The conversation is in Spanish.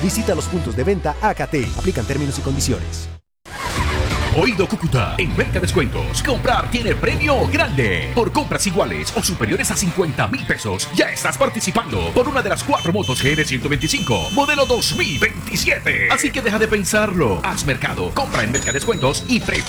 Visita los puntos de venta AKT. Aplican términos y condiciones. Oído Cúcuta, en Mercadescuentos, comprar tiene premio grande. Por compras iguales o superiores a 50,000 pesos, ya estás participando por una de las 4 motos GR125, modelo 2027. Así que deja de pensarlo. Haz mercado, compra en Mercadescuentos y prepara